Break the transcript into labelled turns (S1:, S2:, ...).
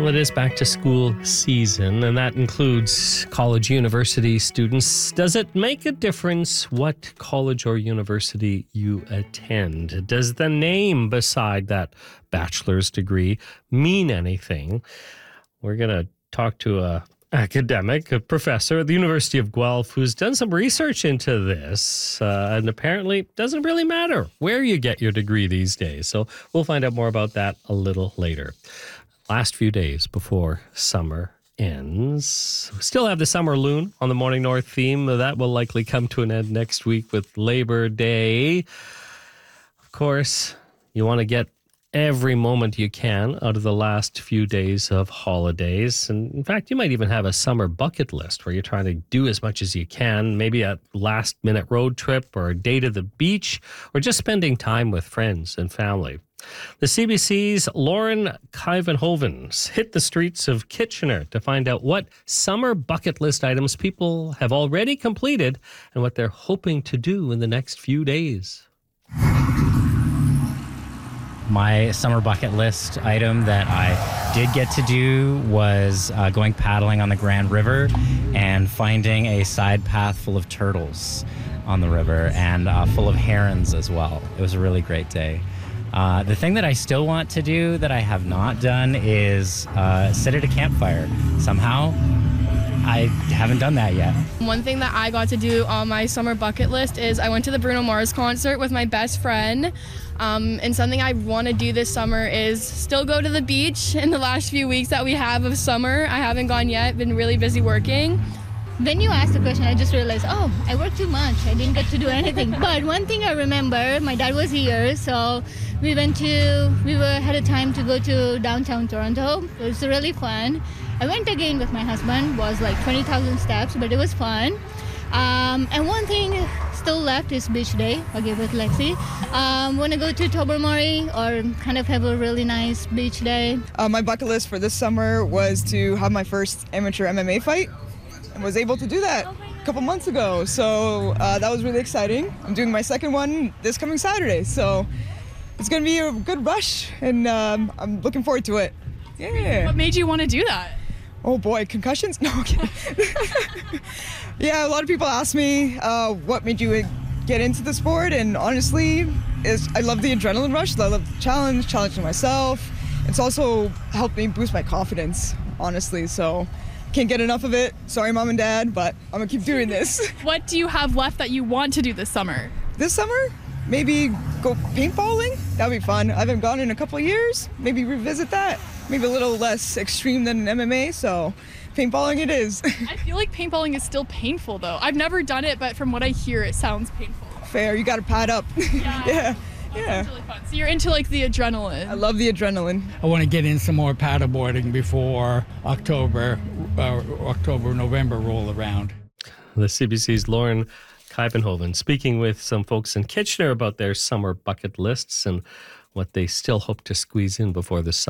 S1: Well, it is back to school season, and that includes college, university students. Does it make a difference what college or university you attend? Does the name beside that bachelor's degree mean anything? We're going to talk to a professor at the University of Guelph who's done some research into this, and apparently it doesn't really matter where you get your degree these days. So we'll find out more about that a little later. Last few days before summer ends. We still have the summer loon on the Morning North theme. That will likely come to an end next week with Labor Day. Of course, you want to get every moment you can out of the last few days of holidays. And in fact, you might even have a summer bucket list where you're trying to do as much as you can, maybe a last-minute road trip or a day to the beach, or just spending time with friends and family. The CBC's Lauren Kuyvenhoven's hit the streets of Kitchener to find out what summer bucket list items people have already completed and what they're hoping to do in the next few days.
S2: My summer bucket list item that I did get to do was going paddling on the Grand River and finding a side path full of turtles on the river and full of herons as well. It was a really great day. The thing that I still want to do that I have not done is sit at a campfire. Somehow, I haven't done that yet.
S3: One thing that I got to do on my summer bucket list is I went to the Bruno Mars concert with my best friend. And something I want to do this summer is still go to the beach in the last few weeks that we have of summer. I haven't gone yet, been really busy working.
S4: When you asked the question, I just realized, I worked too much. I didn't get to do anything. But one thing I remember, my dad was here, so we had a time to go to downtown Toronto. It was really fun. I went again with my husband. It was like 20,000 steps, but it was fun. And one thing still left is beach day, again with Lexi. Want to go to Tobermory or kind of have a really nice beach day.
S5: My bucket list for this summer was to have my first amateur MMA fight. And was able to do that a couple months ago, so that was really exciting. I'm doing my second one this coming Saturday, so it's going to be a good rush, and I'm looking forward to it. Yeah.
S3: What made you want to do that?
S5: Oh boy, concussions? No, okay. Yeah, a lot of people ask me what made you get into the sport, and honestly, I love the adrenaline rush. I love the challenging myself. It's also helped me boost my confidence, honestly, so can't get enough of it. Sorry, Mom and Dad, but I'm gonna keep doing this.
S3: What do you have left that you want to do this summer?
S5: This summer, maybe go paintballing. That'd be fun. I haven't gone in a couple of years. Maybe revisit that. Maybe a little less extreme than MMA, so paintballing it is.
S3: I feel like paintballing is still painful though. I've never done it, but from what I hear, it sounds painful.
S5: Fair, you gotta pad up.
S3: Yeah.
S5: Yeah.
S3: Sounds really fun. So you're into like the adrenaline.
S5: I love the adrenaline.
S6: I want to get in some more paddleboarding before November roll around.
S1: The CBC's Lauren Kuyvenhoven speaking with some folks in Kitchener about their summer bucket lists and what they still hope to squeeze in before the summer.